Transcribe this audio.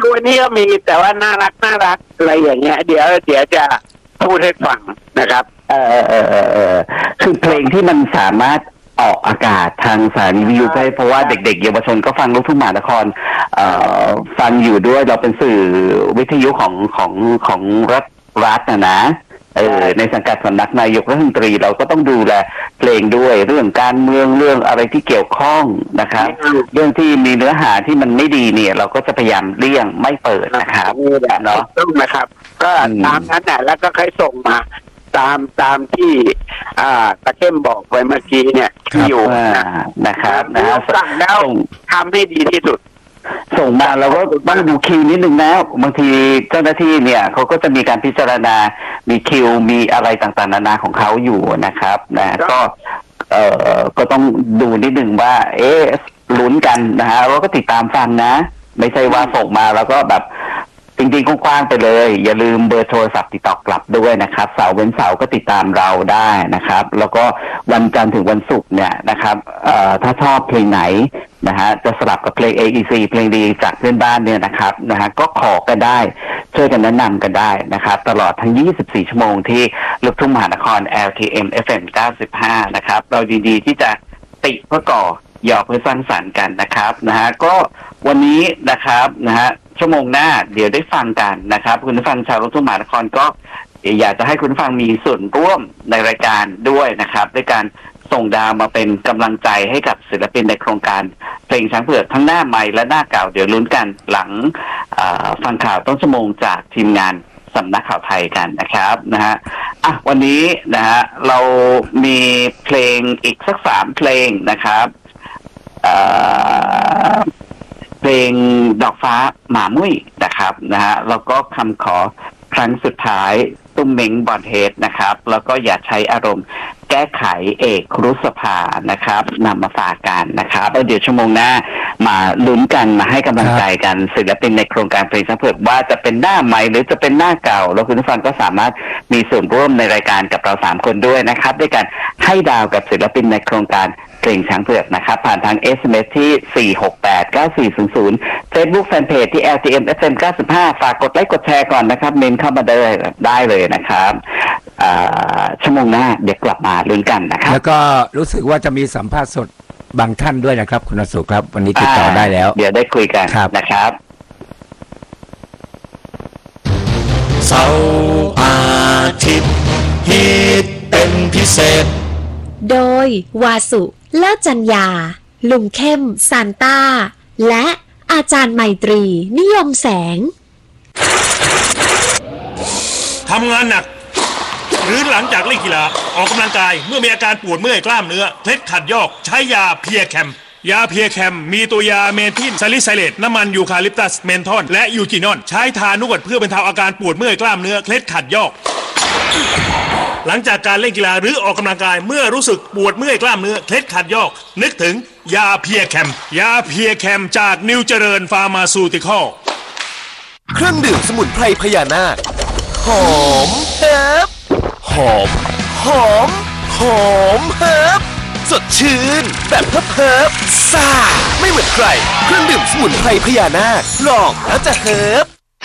วันนี้ก็มีแต่ว่าน่ารักอะไรอย่างเงี้ยเดี๋ยวจะพูดให้ฟังนะครับคือเพลงที่มันสามารถออกอากาศทางสถานีวิทยุได้เพราะว่าเด็กๆเยาวชนก็ฟังลูกทุ่งมหานครฟังอยู่ด้วยเราเป็นสื่อวิทยุของรัฐนะในสังกัดสำนักนายกรัฐมนตรีเราก็ต้องดูแลเพลงด้วยเรื่องการเมืองเรื่องอะไรที่เกี่ยวข้องนะครับเรื่องที่มีเนื้อหาที่มันไม่ดีเนี่ยเราก็จะพยายามเลี่ยงไม่เปิดนะครับเนาะต้องนะครับก็ตามนั้นแหละแล้วก็ใครส่งมาตามที่ตะเข้มบอกไว้เมื่อกี้เนี่ยที่อยู่นะครับสั่งแล้วทำให้ดีที่สุดส่งมาเราก็ต้องดูคิวนิดนึงนะบางทีเจ้าหน้าที่เนี่ยเขาก็จะมีการพิจารณามีคิวมีอะไรต่างๆนานาของเขาอยู่นะครับก็ต้องดูนิดนึงว่าลุ้นกันนะฮะเราก็ติดตามฟังนะไม่ใช่ว่าส่งมาแล้วก็แบบจริงๆกว้างๆไปเลยอย่าลืมเบอร์โทรศัพท์ติดต่อกลับด้วยนะครับเสาร์เว้นเสาร์ก็ติดตามเราได้นะครับแล้วก็วันจันทร์ถึงวันศุกร์เนี่ยนะครับถ้าชอบเพลงไหนนะฮะจะสลับกับเพลง AEC เพลงดีจากเพื่อนบ้านเนี่ยนะครับนะฮะก็ขอกันได้ช่วยกันแนะนำกันได้นะครับตลอดทั้ง24ชั่วโมงที่ลูกทุ่งมหานคร LTM FM 95นะครับเราดีๆที่จะติเพื่อก่อหยอกเพื่อสร้างสรรค์กันนะครับนะฮะก็วันนี้นะครับนะฮะชั่วโมงหน้าเดี๋ยวได้ฟังกันนะครับคุณผู้ฟังชาวลูกทุ่งมหานครก็อยากจะให้คุณผู้ฟังมีส่วนร่วมในรายการด้วยนะครับด้วยการส่งดาวมาเป็นกำลังใจให้กับศิลปินในโครงการเพลงช้างเผือกทั้งหน้าใหม่และหน้าเก่าเดี๋ยวลุ้นกันหลังฟังข่าวต้นชั่วโมงจากทีมงานสำนักข่าวไทยกันนะครับนะฮะวันนี้นะฮะเรามีเพลงอีกสัก3เพลงนะครับเพลงดอกฟ้าหมามุ้ยนะครับนะฮะแล้วก็คำขอครั้งสุดท้ายตุ้มเม้งบอลเฮดนะครับแล้วก็อย่าใช้อารมณ์แก้ไขเอกครุสภานะครับนำมาฝากกันนะครับแล้วเดี๋ยวชั่วโมงหน้ามาลุ้นกันมาให้กำลังใจกันศิลปินในโครงการเพลงช้างเผือกว่าจะเป็นหน้าใหม่หรือจะเป็นหน้าเก่าแล้วคุณผู้ฟังก็สามารถมีส่วนร่วมในรายการกับเรา3คนด้วยนะครับด้วยการให้ดาวกับศิลปินในโครงการเพลงช้างเผือกนะครับผ่านทาง SMS ที่4689400 Facebook Fanpage ที่ LTM FM 95ฝากกดไลค์กดแชร์ก่อนนะครับเมนเข้ามาได้เลยนะครับชั่วโมงหน้าเดี๋ยวกลับมาลุ้นกันนะครับแล้วก็รู้สึกว่าจะมีสัมภาษณ์สดบางท่านด้วยนะครับคุณสุขครับวันนี้ติดต่อได้แล้วเดี๋ยวได้คุยกันนะครับเสาร์อาทิตย์ฮิตเป็นพิเศษโดยวาสุเลิศจัญญาลุงเข้มซานต้าและอาจารย์ไมตรีนิยมแสงทำงานหนักหรือหลังจากเล่นกีฬาออกกำลังกายเมื่อมีอาการปวดเมื่อยกล้ามเนื้อเคล็ดขัดยอกใช้ยาเพียแคมยาเพียแคมมีตัวยาเมทิลซาลิไซเลตน้ำมันยูคาลิปตัสเมนทอนและยูจินอนใช้ทานวดเพื่อบรรเทาอาการปวดเมื่อยกล้ามเนื้อเคล็ดขัดยอกหลังจากการเล่นกีฬาหรือออกกำลังกายเมื่อรู้สึกปวดเมื่อยกล้ามเนื้อเคล็ดขัดยอกนึกถึงยาเพียแคมยาเพียแคมจากนิวเจริญฟาร์มาซูติคอลเครื่องดื่มสมุนไพรพญานาคหอมเฮิบหอมเฮิบสดชื่นแบบเฮิบซ่าไม่เหมือนใครเครื่องดื่มสมุนไพรพญานาคลองแล้วจะเฮิบ